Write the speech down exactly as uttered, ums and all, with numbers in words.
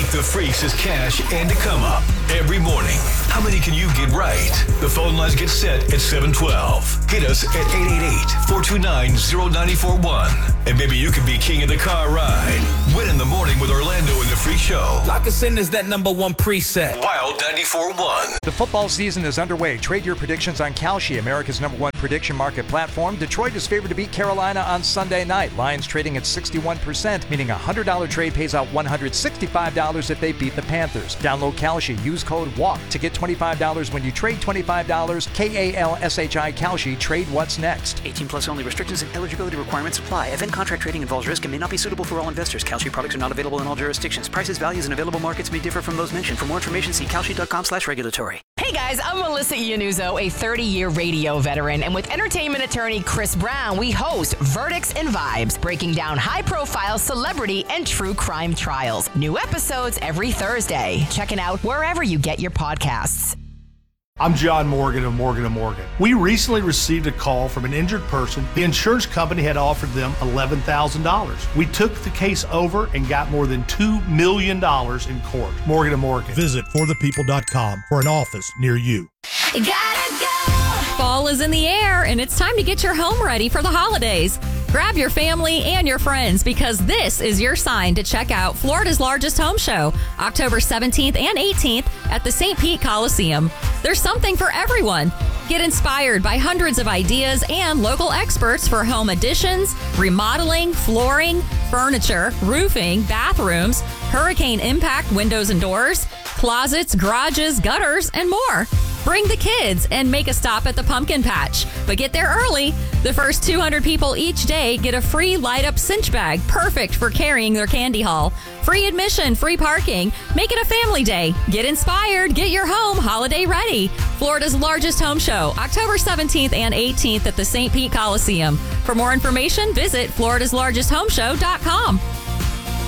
with the Freaks is Cash and Tacoma. Every morning. How many can you get right? The phone lines get set at seven twelve. Hit us at eight eight eight, four two nine, zero nine four one. And maybe you could be king of the car ride. Win in the morning with Orlando in the Freak Show. Lock us in as that number one preset. Wild ninety-four point one. The football season is underway. Trade your predictions on Kalshi, America's number one prediction market platform. Detroit is favored to beat Carolina on Sunday night. Lions trading at sixty-one percent, meaning a one hundred dollars trade pays out one hundred sixty-five dollars if they beat the Panthers. Download Kalshi. Use code WALK to get twenty-five dollars when you trade twenty-five dollars. K A L S H I Kalshi. Trade what's next. eighteen plus only. Restrictions and eligibility requirements apply. Event contract trading involves risk and may not be suitable for all investors. Kalshi products are not available in all jurisdictions. Prices, values, and available markets may differ from those mentioned. For more information, see kalshi.com slash regulatory. Hey guys, I'm Melissa Iannuzzo, a thirty-year radio veteran, and with entertainment attorney Chris Brown, we host Verdicts and Vibes, breaking down high-profile celebrity and true crime trials. New episodes every Thursday. Check it out wherever you get your podcasts. I'm John Morgan of Morgan and Morgan. We recently received a call from an injured person. The insurance company had offered them eleven thousand dollars. We took the case over and got more than two million dollars in court. Morgan and Morgan. Visit for the people dot com for an office near you. You gotta go. Fall is in the air, and it's time to get your home ready for the holidays. Grab your family and your friends, because this is your sign to check out Florida's largest home show, October seventeenth and eighteenth at the Saint Pete Coliseum. There's something for everyone. Get inspired by hundreds of ideas and local experts for home additions, remodeling, flooring, furniture, roofing, bathrooms, hurricane impact windows and doors, closets, garages, gutters, and more. Bring the kids and make a stop at the pumpkin patch. But get there early. The first two hundred people each day get a free light-up cinch bag, perfect for carrying their candy haul. Free admission, free parking. Make it a family day. Get inspired. Get your home holiday ready. Florida's largest home show, October seventeenth and eighteenth at the Saint Pete Coliseum. For more information, visit floridaslargesthomeshow dot com.